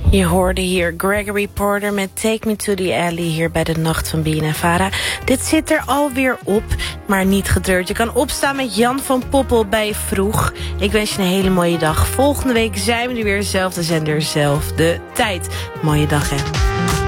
Je hoorde hier Gregory Porter met Take Me to the Alley hier bij de Nacht van BNNVARA. Dit zit er alweer op, maar niet getreurd. Je kan opstaan met Jan van Poppel bij Vroeg. Ik wens je een hele mooie dag. Volgende week zijn we er weer, zelfde zender, zelfde tijd. Mooie dag, hè.